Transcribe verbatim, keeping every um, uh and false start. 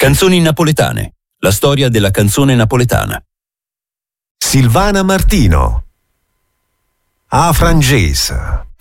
Canzoni napoletane. La storia della canzone napoletana. Silvana Martino. A Frangesa.